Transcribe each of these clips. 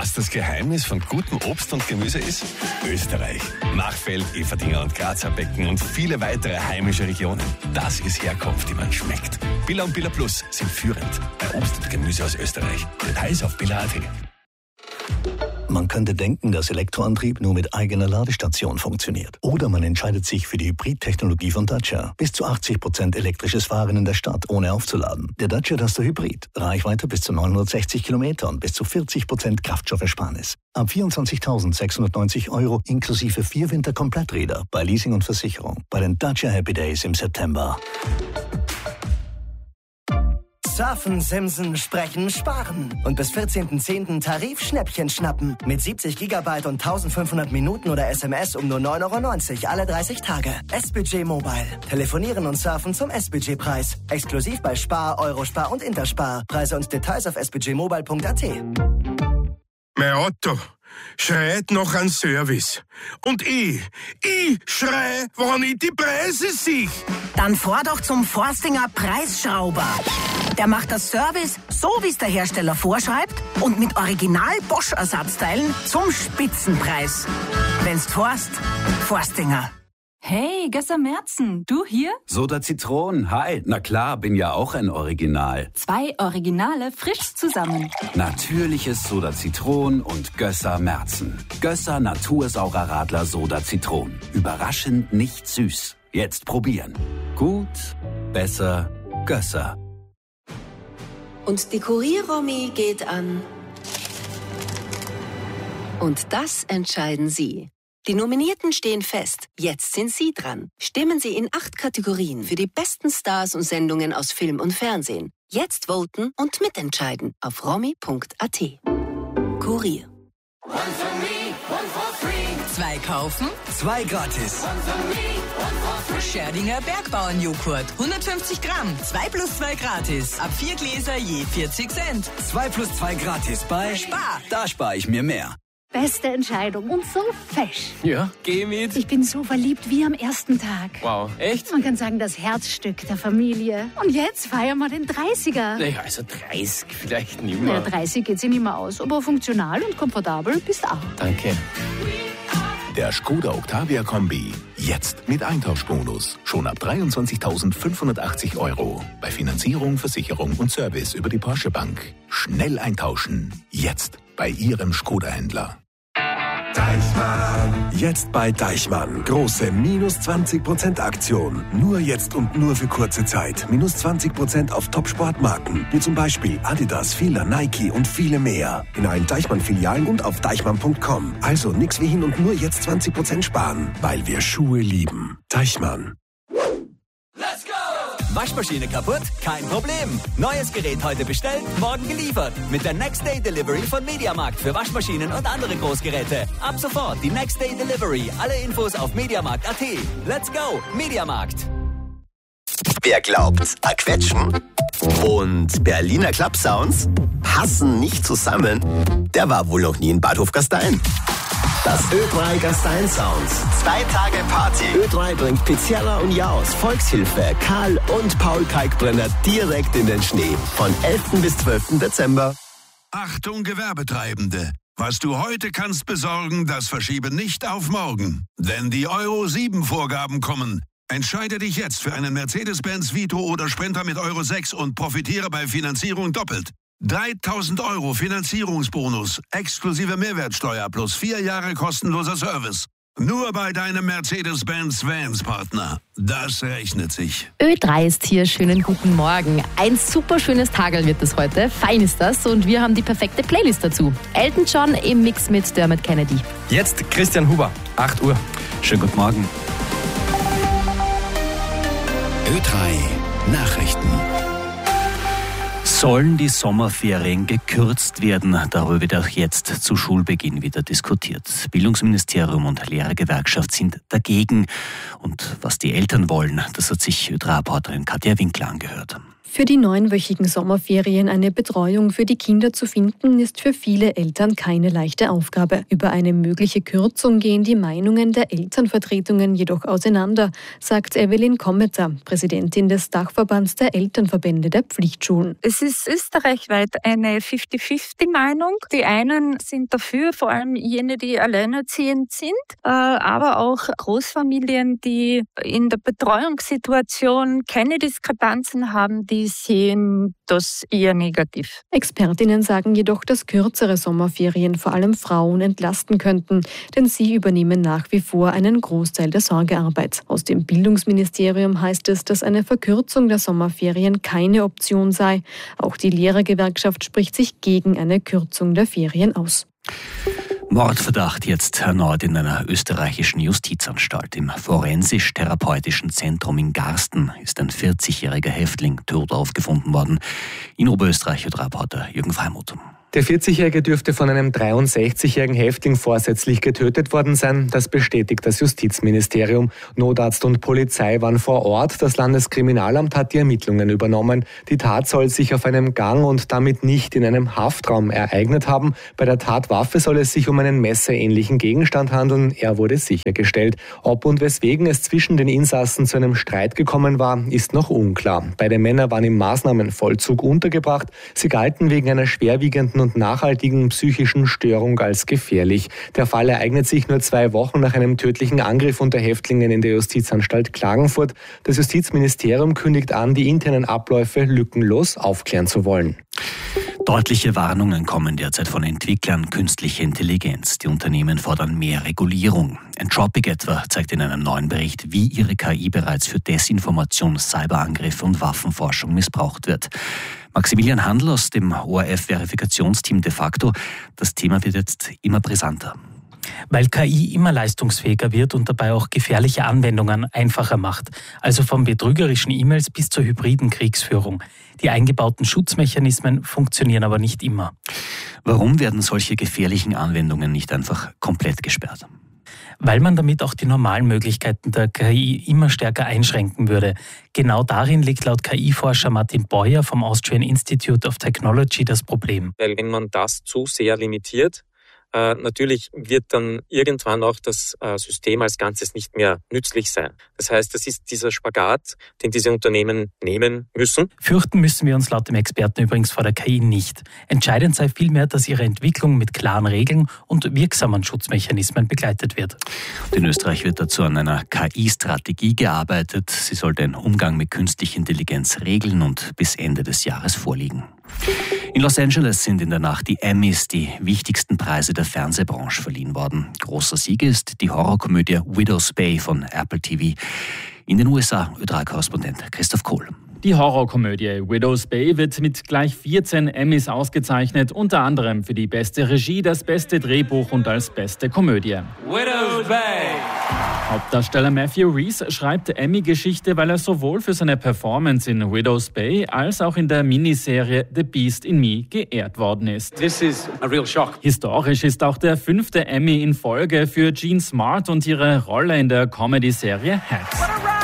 Was das Geheimnis von gutem Obst und Gemüse ist? Österreich. Machfeld, Everdinger und Grazer Becken und viele weitere heimische Regionen. Das ist Herkunft, die man schmeckt. Billa und Billa Plus sind führend bei Obst und Gemüse aus Österreich. Details auf billa.at. Man könnte denken, dass Elektroantrieb nur mit eigener Ladestation funktioniert. Oder man entscheidet sich für die Hybrid-Technologie von Dacia. Bis zu 80% elektrisches Fahren in der Stadt, ohne aufzuladen. Der Dacia Duster Hybrid. Reichweite bis zu 960 Kilometer und bis zu 40% Kraftstoffersparnis. Ab 24.690 € inklusive 4 Winterkompletträder bei Leasing und Versicherung. Bei den Dacia Happy Days im September. Surfen, Simsen, Sprechen, Sparen. Und bis 14.10. Tarif-Schnäppchen schnappen. Mit 70 GB und 1500 Minuten oder SMS um nur 9,90 € alle 30 Tage. S-Budget Mobile. Telefonieren und surfen zum S-Budget-Preis. Exklusiv bei Spar, Eurospar und Interspar. Preise und Details auf sbudgetmobile.at. Mein Auto schreit nach einem Service. Und ich schrei, wenn ich die Preise sehe. Dann fahr doch zum Forstinger Preisschrauber. Der macht das Service so, wie es der Hersteller vorschreibt und mit Original Bosch-Ersatzteilen zum Spitzenpreis. Wenn's fährst, Forstinger. Hey, Gösser Merzen, du hier? Soda Zitron, hi. Na klar, bin ja auch ein Original. 2 Originale frisch zusammen. Natürliches Soda Zitron und Gösser Merzen. Gösser Natursaurer Radler Soda Zitron. Überraschend nicht süß. Jetzt probieren. Gut, besser, Gösser. Und die Kurier-Romy geht an. Und das entscheiden Sie. Die Nominierten stehen fest. Jetzt sind Sie dran. Stimmen Sie in 8 Kategorien für die besten Stars und Sendungen aus Film und Fernsehen. Jetzt voten und mitentscheiden auf romy.at. Kurier. 2 kaufen, 2 gratis. Scherdinger Bergbauernjoghurt. 150 Gramm, 2 plus 2 gratis. Ab 4 Gläser je 40 Cent. 2 plus 2 gratis bei Spar. Da spare ich mir mehr. Beste Entscheidung und so fesch. Ja, geh mit. Ich bin so verliebt wie am ersten Tag. Wow, echt? Man kann sagen, das Herzstück der Familie. Und jetzt feiern wir den 30er. Naja, also 30 vielleicht nicht Naja, mehr. 30 geht sich nicht mehr aus, aber funktional und komfortabel bist auch. Danke. Der Skoda Octavia Kombi. Jetzt mit Eintauschbonus. Schon ab 23.580 €. Bei Finanzierung, Versicherung und Service über die Porsche Bank. Schnell eintauschen. Jetzt bei Ihrem Skoda-Händler. Deichmann. Jetzt bei Deichmann. Große minus 20% Aktion. Nur jetzt und nur für kurze Zeit. Minus 20% auf Top-Sportmarken. Wie zum Beispiel Adidas, Fila, Nike und viele mehr. In allen Deichmann-Filialen und auf deichmann.com. Also nix wie hin und nur jetzt 20% sparen. Weil wir Schuhe lieben. Deichmann. Waschmaschine kaputt? Kein Problem. Neues Gerät heute bestellt, morgen geliefert. Mit der Next Day Delivery von Mediamarkt für Waschmaschinen und andere Großgeräte. Ab sofort die Next Day Delivery. Alle Infos auf mediamarkt.at. Let's go, Mediamarkt. Wer glaubt, Quetschen und Berliner Club-Sounds passen nicht zusammen, der war wohl noch nie in Bad Hofgastein. Das Ö3 Gastein Sounds. 2 Tage Party. Ö3 bringt Pizzerra und Jaus, Volkshilfe, Karl und Paul Kalkbrenner direkt in den Schnee. Von 11. bis 12. Dezember. Achtung, Gewerbetreibende. Was du heute kannst besorgen, das verschiebe nicht auf morgen. Denn die Euro 7 Vorgaben kommen. Entscheide dich jetzt für einen Mercedes-Benz Vito oder Sprinter mit Euro 6 und profitiere bei Finanzierung doppelt. 3.000 € Finanzierungsbonus, exklusive Mehrwertsteuer plus 4 Jahre kostenloser Service. Nur bei deinem Mercedes-Benz Vans-Partner. Das rechnet sich. Ö3 ist hier, schönen guten Morgen. Ein super schönes Tagerl wird es heute, fein ist das und wir haben die perfekte Playlist dazu. Elton John im Mix mit Dermot Kennedy. Jetzt Christian Huber, 8 Uhr. Schönen guten Morgen. Ö3 Nachrichten. Sollen die Sommerferien gekürzt werden? Darüber wird auch jetzt zu Schulbeginn wieder diskutiert. Bildungsministerium und Lehrergewerkschaft sind dagegen. Und was die Eltern wollen, das hat sich Ö3-Reporterin Katja Winkler angehört. Für die 9-wöchigen Sommerferien eine Betreuung für die Kinder zu finden, ist für viele Eltern keine leichte Aufgabe. Über eine mögliche Kürzung gehen die Meinungen der Elternvertretungen jedoch auseinander, sagt Evelyn Kommeter, Präsidentin des Dachverbands der Elternverbände der Pflichtschulen. Es ist österreichweit eine 50-50-Meinung. Die einen sind dafür, vor allem jene, die alleinerziehend sind, aber auch Großfamilien, die in der Betreuungssituation keine Diskrepanzen haben, die sehen das eher negativ. Expertinnen sagen jedoch, dass kürzere Sommerferien vor allem Frauen entlasten könnten, denn sie übernehmen nach wie vor einen Großteil der Sorgearbeit. Aus dem Bildungsministerium heißt es, dass eine Verkürzung der Sommerferien keine Option sei. Auch die Lehrergewerkschaft spricht sich gegen eine Kürzung der Ferien aus. Mordverdacht jetzt erneut in einer österreichischen Justizanstalt. Im Forensisch-Therapeutischen Zentrum in Garsten ist ein 40-jähriger Häftling tot aufgefunden worden. In Oberösterreich hört Reporter Jürgen Freimuth. Der 40-Jährige dürfte von einem 63-jährigen Häftling vorsätzlich getötet worden sein. Das bestätigt das Justizministerium. Notarzt und Polizei waren vor Ort. Das Landeskriminalamt hat die Ermittlungen übernommen. Die Tat soll sich auf einem Gang und damit nicht in einem Haftraum ereignet haben. Bei der Tatwaffe soll es sich um einen messerähnlichen Gegenstand handeln. Er wurde sichergestellt. Ob und weswegen es zwischen den Insassen zu einem Streit gekommen war, ist noch unklar. Beide Männer waren im Maßnahmenvollzug untergebracht. Sie galten wegen einer schwerwiegenden und nachhaltigen psychischen Störung als gefährlich. Der Fall ereignet sich nur 2 Wochen nach einem tödlichen Angriff unter Häftlingen in der Justizanstalt Klagenfurt. Das Justizministerium kündigt an, die internen Abläufe lückenlos aufklären zu wollen. Deutliche Warnungen kommen derzeit von Entwicklern künstlicher Intelligenz. Die Unternehmen fordern mehr Regulierung. Entropic etwa zeigt in einem neuen Bericht, wie ihre KI bereits für Desinformation, Cyberangriffe und Waffenforschung missbraucht wird. Maximilian Handl aus dem ORF-Verifikationsteam de facto. Das Thema wird jetzt immer brisanter. Weil KI immer leistungsfähiger wird und dabei auch gefährliche Anwendungen einfacher macht. Also von betrügerischen E-Mails bis zur hybriden Kriegsführung. Die eingebauten Schutzmechanismen funktionieren aber nicht immer. Warum werden solche gefährlichen Anwendungen nicht einfach komplett gesperrt? Weil man damit auch die normalen Möglichkeiten der KI immer stärker einschränken würde. Genau darin liegt laut KI-Forscher Martin Beuer vom Austrian Institute of Technology das Problem. Weil wenn man das zu sehr limitiert, natürlich wird dann irgendwann auch das System als Ganzes nicht mehr nützlich sein. Das heißt, das ist dieser Spagat, den diese Unternehmen nehmen müssen. Fürchten müssen wir uns laut dem Experten übrigens vor der KI nicht. Entscheidend sei vielmehr, dass ihre Entwicklung mit klaren Regeln und wirksamen Schutzmechanismen begleitet wird. In Österreich wird dazu an einer KI-Strategie gearbeitet. Sie soll den Umgang mit künstlicher Intelligenz regeln und bis Ende des Jahres vorliegen. In Los Angeles sind in der Nacht die Emmys, die wichtigsten Preise der Fernsehbranche, verliehen worden. Großer Sieger ist die Horrorkomödie Widow's Bay von Apple TV. In den USA Ö3-Korrespondent Christoph Kohl. Die Horrorkomödie Widow's Bay wird mit gleich 14 Emmys ausgezeichnet, unter anderem für die beste Regie, das beste Drehbuch und als beste Komödie. Widow's Bay. Hauptdarsteller Matthew Rhys schreibt Emmy-Geschichte, weil er sowohl für seine Performance in Widow's Bay als auch in der Miniserie The Beast in Me geehrt worden ist. This is a real shock. Historisch ist auch der 5. Emmy in Folge für Jean Smart und ihre Rolle in der Comedy-Serie Hacks.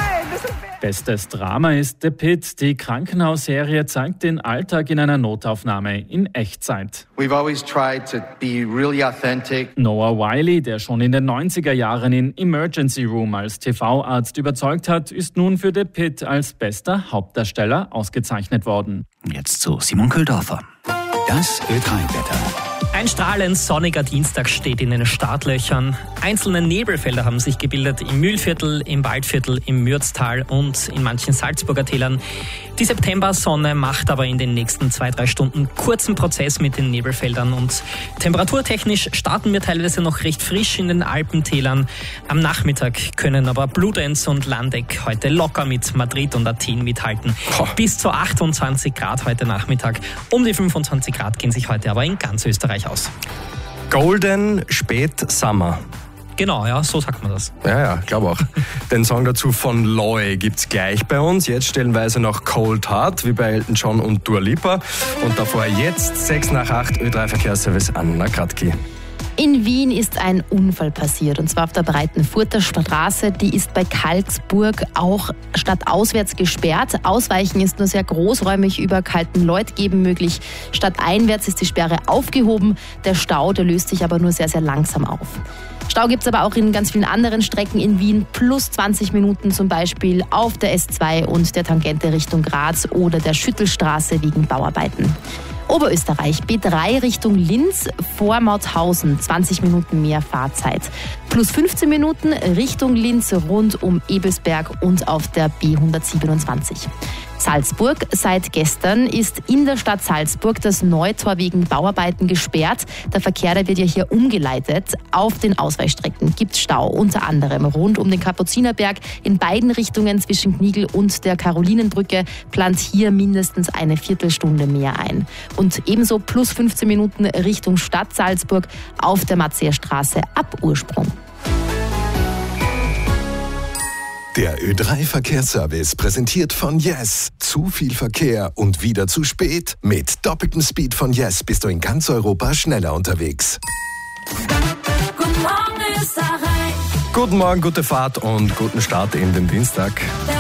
Bestes Drama ist The Pit. Die Krankenhausserie zeigt den Alltag in einer Notaufnahme in Echtzeit. We've always tried to be really authentic. Noah Wiley, der schon in den 90er Jahren in Emergency Room als TV-Arzt überzeugt hat, ist nun für The Pit als bester Hauptdarsteller ausgezeichnet worden. Jetzt zu Simon Köhldorfer. Das Ö3-Wetter. Ein strahlend sonniger Dienstag steht in den Startlöchern. Einzelne Nebelfelder haben sich gebildet im Mühlviertel, im Waldviertel, im Mürztal und in manchen Salzburger Tälern. Die Septembersonne macht aber in den nächsten 2-3 Stunden kurzen Prozess mit den Nebelfeldern und temperaturtechnisch starten wir teilweise noch recht frisch in den Alpentälern. Am Nachmittag können aber Bludenz und Landeck heute locker mit Madrid und Athen mithalten. Bis zu 28 Grad heute Nachmittag. Um die 25 Grad gehen sich heute aber in ganz Österreich aus. Golden Spät Summer. Genau, ja, so sagt man das. Ja, glaube auch. Den Song dazu von Loy gibt's gleich bei uns. Jetzt stellenweise noch Cold Heart, wie bei Elton John und Dua Lipa. Und davor jetzt 6 nach 8 Ö3 Verkehrsservice Anna Kratki. In Wien ist ein Unfall passiert, und zwar auf der Breitenfurter Straße. Die ist bei Kalksburg auch stadtauswärts gesperrt. Ausweichen ist nur sehr großräumig über Kaltenleutgeben möglich. Stadteinwärts ist die Sperre aufgehoben. Der Stau, der löst sich aber nur sehr, sehr langsam auf. Stau gibt es aber auch in ganz vielen anderen Strecken in Wien. Plus 20 Minuten zum Beispiel auf der S2 und der Tangente Richtung Graz oder der Schüttelstraße wegen Bauarbeiten. Oberösterreich, B3 Richtung Linz vor Mauthausen, 20 Minuten mehr Fahrzeit. Plus 15 Minuten Richtung Linz rund um Ebelsberg und auf der B127. Salzburg, seit gestern ist in der Stadt Salzburg das Neutor wegen Bauarbeiten gesperrt. Der Verkehr, der wird ja hier umgeleitet. Auf den Ausweichstrecken gibt es Stau, unter anderem rund um den Kapuzinerberg in beiden Richtungen zwischen Knigl und der Karolinenbrücke, plant hier mindestens eine Viertelstunde mehr ein. Und ebenso plus 15 Minuten Richtung Stadt Salzburg auf der Matzeerstraße ab Ursprung. Der Ö3-Verkehrsservice präsentiert von Yes. Zu viel Verkehr und wieder zu spät? Mit doppeltem Speed von Yes bist du in ganz Europa schneller unterwegs. Guten Morgen, Österreich. Guten Morgen, gute Fahrt und guten Start in den Dienstag.